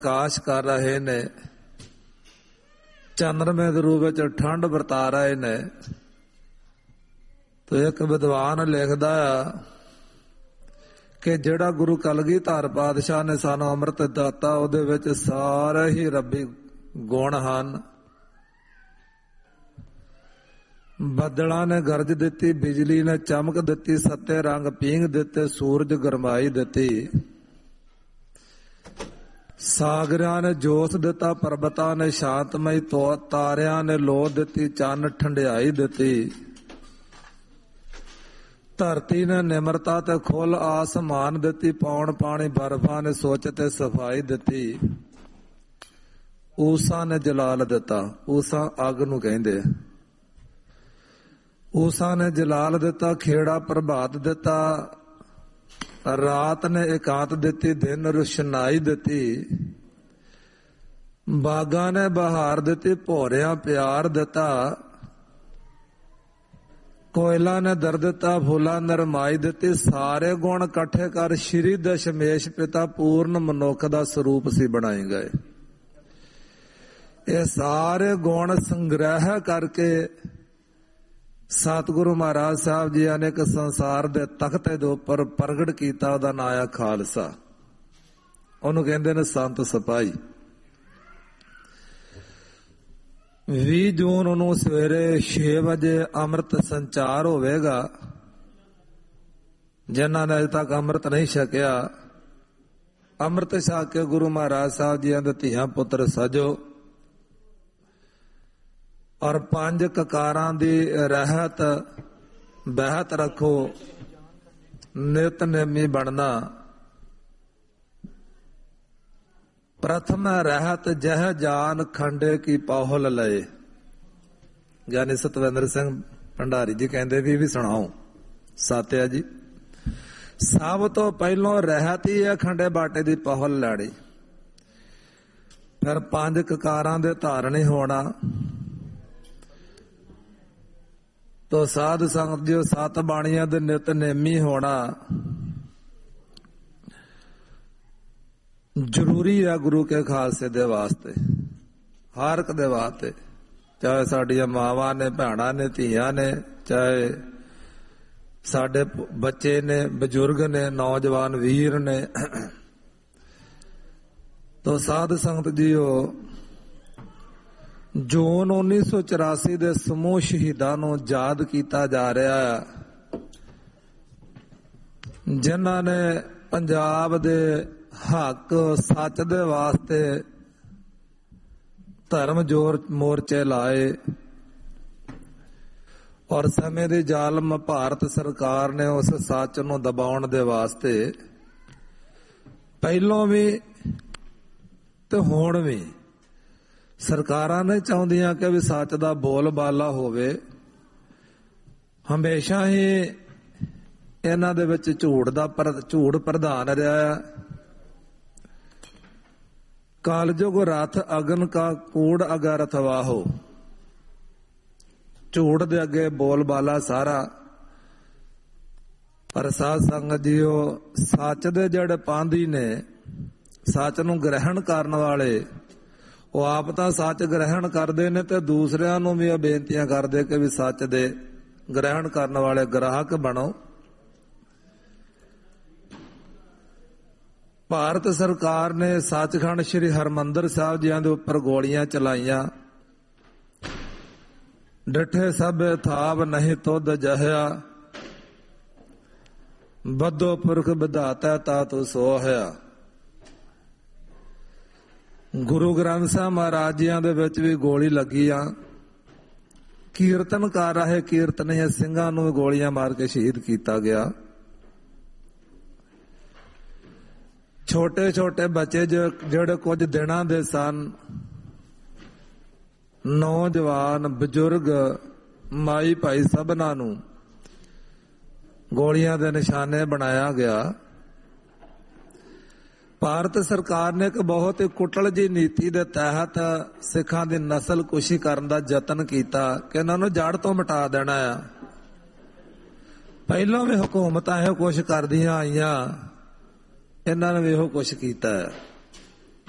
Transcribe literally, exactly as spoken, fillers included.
ਕਾਸ਼ ਕਰ ਰਹੇ ਨੇ, ਚੰਦਰਮੇ ਦੇ ਰੂਪ ਵਿੱਚ ਠੰਡ ਵਰਤਾ ਰਹੇ ਨੇ। ਤੇ ਇੱਕ ਵਿਦਵਾਨ ਲਿਖਦਾ ਆ ਕਿ ਜਿਹੜਾ ਗੁਰੂ ਕਲਗੀਧਰ ਪਾਤਸ਼ਾਹ ਨੇ ਸਾਨੂੰ ਅੰਮ੍ਰਿਤ ਦਿੱਤਾ, ਉਹਦੇ ਵਿੱਚ ਸਾਰੇ ਹੀ ਰੱਬੀ ਗੁਣ ਹਨ। ਬੱਦਲਾਂ ਨੇ ਗਰਜ ਦਿੱਤੀ, ਬਿਜਲੀ ਨੇ ਚਮਕ ਦਿੱਤੀ, ਸੱਤੇ ਰੰਗ ਪੀਂਘ ਦਿੱਤੇ, ਸੂਰਜ ਗਰਮਾਈ ਦਿੱਤੀ, ਸਾਗਰਾਂ ਨੇ ਜੋਸ਼ ਦਿੱਤਾ, ਪਰਬਤਾਂ ਨੇ ਸ਼ਾਂਤਮਈ ਤੋ, ਤਾਰਿਆਂ ਨੇ ਲੋ ਦਿੱਤੀ, ਚੰਨ ਠੰਡਿਆਈ ਦਿੱਤੀ, ਧਰਤੀ ਨੇ ਨਿਮਰਤਾ ਤੇ ਖੁੱਲ ਆਸਮਾਨ ਦਿੱਤੀ, ਪੌਣ ਪਾਣੀ ਬਰਫਾਂ ਨੇ ਸੋਚ ਤੇ ਸਫਾਈ ਦਿੱਤੀ, ਊਸਾ ਨੇ ਜਲਾਲ ਦਿੱਤਾ। ਊਸਾ ਅੱਗ ਨੂੰ ਕਹਿੰਦੇ। ਊਸਾ ਨੇ ਜਲਾਲ ਦਿੱਤਾ, ਖੇੜਾ ਪ੍ਰਭਾਤ ਦਿੱਤਾ, ਰਾਤ ਨੇ ਇਕਾਂਤ ਦਿੱਤੀ, ਦਿਨ ਰੁਸ਼ਨਾਈ ਦਿੱਤੀ, ਬਾਗਾਂ ਨੇ ਬਹਾਰ ਦਿੱਤੀ, ਭੋਰਿਆਂ ਪਿਆਰ ਦਿੱਤਾ, ਕੋਇਲਾ ਨੇ ਦਰ ਦਿੱਤਾ, ਫੁੱਲਾਂ ਨਰਮਾਈ ਦਿੱਤੀ, ਸਾਰੇ ਗੁਣ ਇਕੱਠੇ ਕਰ ਸ਼੍ਰੀ ਦਸ਼ਮੇਸ਼ ਪਿਤਾ ਪੂਰਨ ਮਨੁੱਖ ਦਾ ਸਰੂਪ ਸੀ ਬਣਾਏ ਗਏ। ਇਹ ਸਾਰੇ ਗੁਣ ਸੰਗ੍ਰਹਿ ਕਰਕੇ ਸਤਿਗੁਰੂ ਮਹਾਰਾਜ ਸਾਹਿਬ ਜੀ ਨੇ ਇੱਕ ਸੰਸਾਰ ਦੇ ਤਖਤੇ ਦੇ ਉੱਪਰ ਪ੍ਰਗਟ ਕੀਤਾ, ਉਹਦਾ ਨਾਂ ਆ ਖਾਲਸਾ। ਉਹਨੂੰ ਕਹਿੰਦੇ ਨੇ ਸੰਤ ਸਿਪਾਹੀ। ਵੀਹ ਜੂਨ ਨੂੰ ਸਵੇਰੇ ਛੇ ਵਜੇ ਅੰਮ੍ਰਿਤ ਸੰਚਾਰ ਹੋਵੇਗਾ। ਜਿਨ੍ਹਾਂ ਨੇ ਅਜੇ ਤੱਕ ਅੰਮ੍ਰਿਤ ਨਹੀਂ ਛਕਿਆ, ਅੰਮ੍ਰਿਤ ਛਕ ਕੇ ਗੁਰੂ ਮਹਾਰਾਜ ਸਾਹਿਬ ਜੀ ਦੇ ਧੀਆਂ ਪੁੱਤਰ ਸਜੋ ਔਰ ਪੰਜ ਕਕਾਰਾਂ ਦੀ ਰਹਿਤ ਬਹਿਤ ਰੱਖੋ, ਨਿਤਨੇਮੀ ਬਣਨਾ। ਪ੍ਰਥਮ ਰਹਿਤ ਜਹ ਜਾਨ ਖੰਡੇ ਕੀ ਪਾਹੁਲ ਲਏ। ਗਿਆਨੀ ਸਤਵਿੰਦਰ ਸਿੰਘ ਭੰਡਾਰੀ ਜੀ ਕਹਿੰਦੇ ਵੀ ਵੀ ਸੁਣਾਓ ਸਾਤਿਆ ਜੀ। ਸਭ ਤੋਂ ਪਹਿਲੋਂ ਰਹਿਤ ਹੀ ਹੈ ਖੰਡੇ ਬਾਟੇ ਦੀ ਪਾਹੁਲ ਲੈਣੀ, ਫਿਰ ਪੰਜ ਕਕਾਰਾਂ ਦੇ ਧਾਰਨੀ ਹੋਣਾ। ਤੋ ਸਾਧ ਸੰਗਤ ਜੀ ਸੱਤ ਬਾਣੀਆਂ ਦੇ ਨਿਤਨੇਮੀ ਹੋਣਾ ਜ਼ਰੂਰੀ ਹੈ ਗੁਰੂ ਕੇ ਖਾਲਸੇ ਦੇ ਵਾਸਤੇ, ਹਰ ਇੱਕ ਦੇ ਵਾਸਤੇ। ਚਾਹੇ ਸਾਡੀਆਂ ਮਾਵਾਂ ਨੇ, ਭੈਣਾਂ ਨੇ, ਧੀਆਂ ਨੇ, ਚਾਹੇ ਸਾਡੇ ਬੱਚੇ ਨੇ, ਬਜ਼ੁਰਗ ਨੇ, ਨੌਜਵਾਨ ਵੀਰ ਨੇ। ਤੋ ਸਾਧ ਸੰਗਤ ਜੀਓ, ਜੂਨ ਉੱਨੀ ਸੌ ਚੁਰਾਸੀ ਦੇ ਸਮੂਹ ਸ਼ਹੀਦਾਂ ਨੂੰ ਯਾਦ ਕੀਤਾ ਜਾ ਰਿਹਾ ਹੈ, ਜਿਨ੍ਹਾਂ ਨੇ ਪੰਜਾਬ ਦੇ ਹੱਕ ਸੱਚ ਦੇ ਵਾਸਤੇ ਧਰਮ ਜੋਰ ਮੋਰਚੇ ਲਾਏ ਔਰ ਸਮੇਂ ਦੀ ਜ਼ਾਲਮ ਭਾਰਤ ਸਰਕਾਰ ਨੇ ਉਸ ਸੱਚ ਨੂੰ ਦਬਾਉਣ ਦੇ ਵਾਸਤੇ ਪਹਿਲੋਂ ਵੀ ਤੇ ਹੁਣ ਵੀ ਸਰਕਾਰਾਂ ਨੇ ਚਾਹੁੰਦੀਆਂ ਕਿ ਵੀ ਸੱਚ ਦਾ ਬੋਲ ਬਾਲਾ ਹੋਵੇ। ਹਮੇਸ਼ਾ ਹੀ ਇਹਨਾਂ ਦੇ ਵਿੱਚ ਝੂਠ ਦਾ ਝੂਠ ਪ੍ਰਧਾਨ ਰਿਹਾ ਹੈ। ਕਾਲਜੁਗ ਰਥ ਅਗਨ ਕਾ ਕੂੜ ਅਗਰ ਅਥਵਾਹੋ, ਝੂਠ ਦੇ ਅੱਗੇ ਬੋਲ ਬਾਲਾ ਸਾਰਾ। ਪਰ ਸਾਧ ਸੰਗਤ ਜੀਓ, ਸੱਚ ਦੇ ਜਿਹੜੇ ਪਾਂਧੀ ਨੇ, ਸੱਚ ਨੂੰ ਗ੍ਰਹਿਣ ਕਰਨ ਵਾਲੇ, ਉਹ ਆਪ ਤਾਂ ਸੱਚ ਗ੍ਰਹਿਣ ਕਰਦੇ ਨੇ ਤੇ ਦੂਸਰਿਆਂ ਨੂੰ ਵੀ ਇਹ ਬੇਨਤੀਆਂ ਕਰਦੇ ਕਿ ਵੀ ਸੱਚ ਦੇ ਗ੍ਰਹਿਣ ਕਰਨ ਵਾਲੇ ਗ੍ਰਾਹਕ ਬਣੋ। ਭਾਰਤ ਸਰਕਾਰ ਨੇ ਸੱਚਖੰਡ ਸ੍ਰੀ ਹਰਿਮੰਦਰ ਸਾਹਿਬ ਜੀਆਂ ਦੇ ਉੱਪਰ ਗੋਲੀਆਂ ਚਲਾਈਆਂ। ਡਿਠੇ ਸਭ ਥਾਵ ਨਹੀਂ ਤੁਧ ਜਹਿਆ, ਬੱਧੋ ਪੁਰਖ ਵਿਧਾਤਾ ਤਾ ਤੂੰ ਸੋ ਹੋਇਆ। ਗੁਰੂ ਗ੍ਰੰਥ ਸਾਹਿਬ ਮਹਾਰਾਜ ਜੀਆਂ ਦੇ ਵਿੱਚ ਵੀ ਗੋਲੀ ਲੱਗੀ ਆ। ਕੀਰਤਨ ਕਰ ਰਹੇ ਕੀਰਤਨੀਏ ਸਿੰਘਾਂ ਨੂੰ ਗੋਲੀਆਂ ਮਾਰ ਕੇ ਸ਼ਹੀਦ ਕੀਤਾ ਗਿਆ। ਛੋਟੇ ਛੋਟੇ ਬੱਚੇ ਜਿਹੜੇ ਕੁਝ ਦਿਨਾਂ ਦੇ ਸਨ, ਨੌਜਵਾਨ, ਬਜ਼ੁਰਗ, ਮਾਈ ਭਾਈ ਸਭਨਾਂ ਨੂੰ ਗੋਲੀਆਂ ਦੇ ਨਿਸ਼ਾਨੇ ਬਣਾਇਆ ਗਿਆ। ਭਾਰਤ ਸਰਕਾਰ ਨੇ ਇੱਕ ਬਹੁਤ ਹੀ ਕੁਟਲ ਜੀ ਨੀਤੀ ਦੇ ਤਹਿਤ ਸਿੱਖਾਂ ਦੀ ਨਸਲ ਕੁਸ਼ੀ ਕਰਨ ਦਾ ਯਤਨ ਕੀਤਾ ਕਿ ਇਹਨਾਂ ਨੂੰ ਜੜ ਤੋਂ ਮਿਟਾ ਦੇਣਾ ਆ। ਪਹਿਲਾਂ ਵੀ ਹਕੂਮਤਾਂ ਇਹੋ ਕੁਛ ਕਰਦੀਆਂ ਆਈਆਂ, ਇਹਨਾਂ ਨੇ ਵੀ ਇਹੋ ਕੁਛ ਕੀਤਾ ਹੈ।